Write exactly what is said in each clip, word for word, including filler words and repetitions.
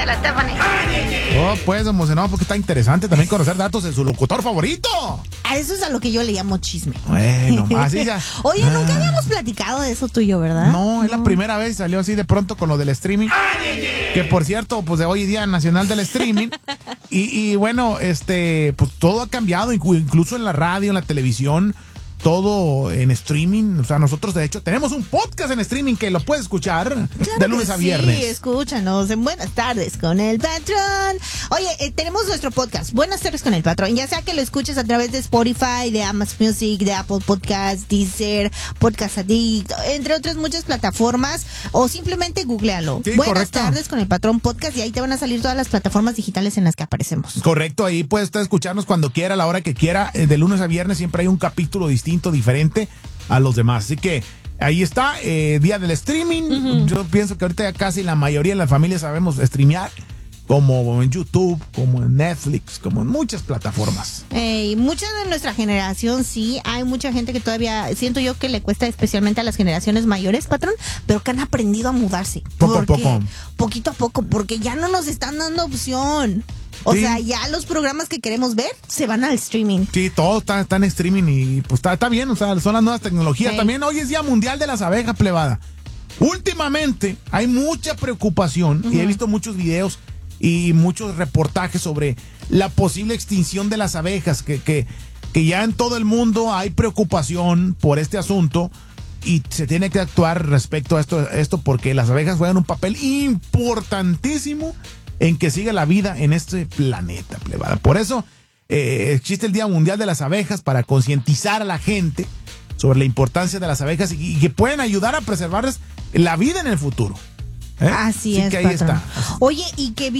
de la Stephanie. Oh, pues emocionado porque está interesante también conocer datos de su locutor favorito. A eso es a lo que yo le llamo chisme. Bueno, así ya. Oye, nunca habíamos platicado de eso tú y yo, ¿verdad? No, es la primera vez, salió así de pronto con lo del streaming. Que por cierto, pues de hoy día nacional del streaming. y, y bueno, este, pues todo ha cambiado, incluso en la radio, en la televisión. Todo en streaming, o sea, nosotros de hecho tenemos un podcast en streaming que lo puedes escuchar claro de lunes a viernes. Sí, escúchanos en Buenas Tardes con el Patrón. Oye, eh, tenemos nuestro podcast, Buenas Tardes con el Patrón, ya sea que lo escuches a través de Spotify, de Amazon Music, de Apple Podcasts, Deezer, Podcast Addict, entre otras muchas plataformas, o simplemente googlealo. Sí, Buenas correcto. Tardes con el Patrón Podcast, y ahí te van a salir todas las plataformas digitales en las que aparecemos. Correcto, ahí puedes estar escucharnos cuando quiera, a la hora que quiera, de lunes a viernes siempre hay un capítulo distinto, diferente a los demás. Así que ahí está, eh, día del streaming. Uh-huh. Yo pienso que ahorita ya casi la mayoría de las familias sabemos streamear, como en YouTube, como en Netflix, como en muchas plataformas. Eh, mucha de nuestra generación, sí, hay mucha gente que todavía, siento yo que le cuesta, especialmente a las generaciones mayores, Patrón, pero que han aprendido a mudarse. Poco a poco. Poquito a poco, porque ya no nos están dando opción. O sí. sea, ya los programas que queremos ver se van al streaming. Sí, todo está, está en streaming y pues está, está bien, o sea, son las nuevas tecnologías. Sí. También hoy es Día Mundial de las Abejas, plebada. Últimamente hay mucha preocupación, uh-huh. y he visto muchos videos y muchos reportajes sobre la posible extinción de las abejas, que, que, que ya en todo el mundo hay preocupación por este asunto y se tiene que actuar respecto a esto, esto porque las abejas juegan un papel importantísimo en que siga la vida en este planeta, plebada. Por eso eh, existe el Día Mundial de las Abejas, para concientizar a la gente sobre la importancia de las abejas y, y que pueden ayudar a preservarles la vida en el futuro. ¿Eh? Así sí, es, que ahí patrón. está. Oye, y que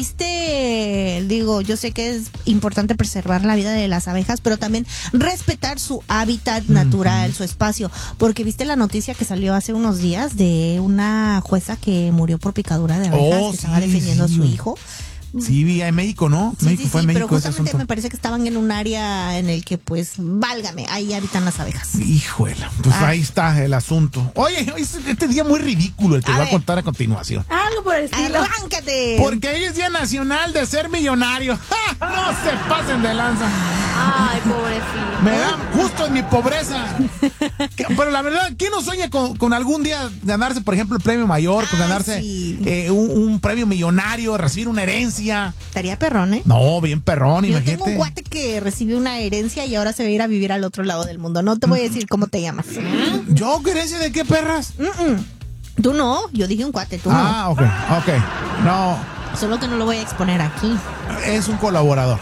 viste, digo, yo sé que es importante preservar la vida de las abejas, pero también respetar su hábitat natural, uh-huh. su espacio, porque viste la noticia que salió hace unos días de una jueza que murió por picadura de abejas, oh, que sí, estaba defendiendo sí. a su hijo. Sí, vi en México, ¿no? Sí, México sí, fue sí, en México pero ese justamente asunto. me parece que estaban en un área en el que, pues, válgame, ahí habitan las abejas. Híjole, pues ah. ahí está el asunto. Oye, este día muy ridículo el que a voy ver. a contar a continuación. Algo por el estilo. ¡Arráncate! Porque hoy es Día Nacional de Ser Millonario. ¡Ja! No se pasen de lanza. Ay, pobrecito. Me dan justo en mi pobreza. Que, pero la verdad, ¿quién no sueña con, con algún día ganarse, por ejemplo, el premio mayor, con Ay, ganarse sí. eh, un, un premio millonario, recibir una herencia? Estaría perrón, ¿eh? No, bien perrón, Yo imagínate. tengo un guate que recibió una herencia y ahora se va a ir a vivir al otro lado del mundo. No te voy a decir cómo te llamas. ¿Yo qué herencia de qué, perras? Mm-mm. Tú no, yo dije un cuate, tú ah, no. ok, ok. No. Solo que no lo voy a exponer aquí. Es un colaborador.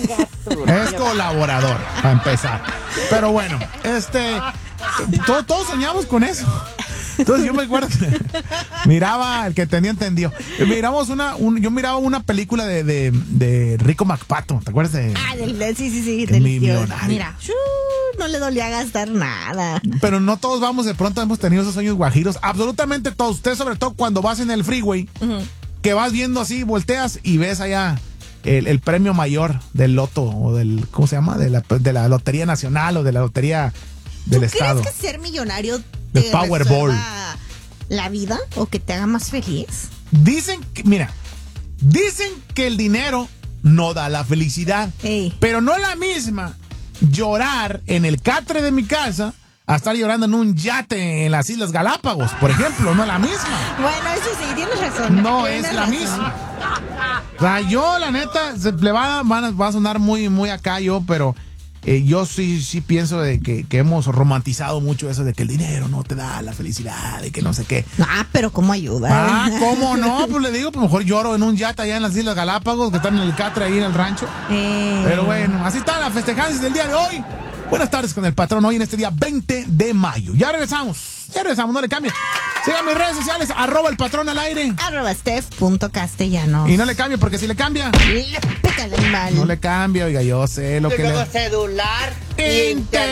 Es colaborador, para empezar. Pero bueno, este, todos, todos soñamos con eso. Entonces yo me acuerdo que miraba, el que tenía entendió. Miramos una, un, yo miraba una película de, de, de Rico McPato, ¿te acuerdas de? Ah, del, del sí, sí, sí. del Del millonario. Mira, shoo, no le dolía gastar nada. Pero no todos vamos, de pronto hemos tenido esos sueños guajiros. Absolutamente todos. Usted, sobre todo cuando vas en el freeway, uh-huh. que vas viendo así, volteas y ves allá el, el premio mayor del loto o del, ¿cómo se llama? De la, de la Lotería Nacional o de la Lotería del ¿Tú Estado. ¿Crees que ser millonario de te Powerball resuelva la vida o que te haga más feliz? Dicen que, mira, dicen que el dinero no da la felicidad, Ey. pero no es la misma llorar en el catre de mi casa a estar llorando en un yate en las Islas Galápagos, por ejemplo. No es la misma. Bueno, eso sí, tienes razón. No tienes es la razón. misma. O sea, yo, la neta, se le va, va, va a sonar muy, muy acá yo, pero eh, yo sí, sí pienso de que, que hemos romantizado mucho eso de que el dinero no te da la felicidad y que no sé qué. Ah, pero ¿cómo ayuda? Ah, ¿cómo no? Pues le digo, pues mejor lloro en un yate allá en las Islas Galápagos, que están en el catre ahí en el rancho. Eh. Pero bueno, así están las festejanzas del día de hoy. Buenas tardes con el patrón hoy en este día veinte de mayo. Ya regresamos, ya regresamos, no le cambie. Sigan mis redes sociales, arroba el patrón al aire. Arroba Steph punto castellanos. Y no le cambie, porque si le cambia, Pícale mal. no le cambia, oiga, yo sé lo que le... celular, Inter-